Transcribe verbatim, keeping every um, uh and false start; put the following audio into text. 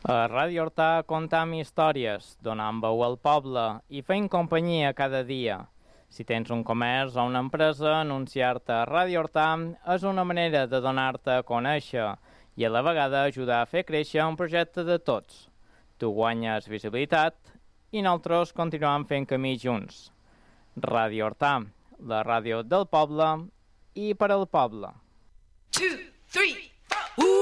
A Ràdio Hortà contam històries, donant veu al poble i fent companyia cada dia. Si tens un comerç o una empresa, anunciar-te a Ràdio Hortà és una manera de donar-te a conèixer i a la vegada ajudar a fer créixer un projecte de tots. Tu guanyes visibilitat i nosaltres continuem fent camí junts. Ràdio Hortà, la ràdio del poble i per al poble. Two, three.